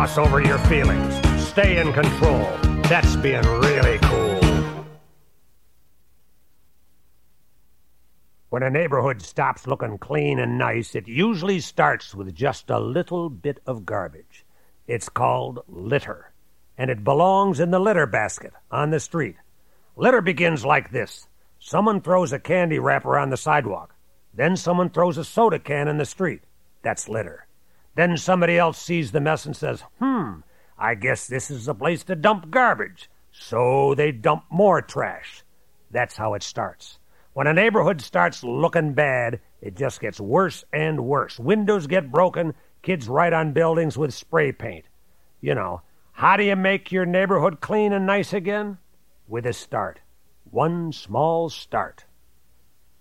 gloss over your feelings. Stay in control. That's being really cool. When a neighborhood stops looking clean and nice, it usually starts with just a little bit of garbage. It's called litter, and it belongs in the litter basket on the street. Litter begins like this. Someone throws a candy wrapper on the sidewalk. Then someone throws a soda can in the street. That's litter. Then somebody else sees the mess and says, I guess this is a place to dump garbage. So they dump more trash. That's how it starts. When a neighborhood starts looking bad, it just gets worse and worse. Windows get broken. Kids write on buildings with spray paint. You know, how do you make your neighborhood clean and nice again? With a start. One small start.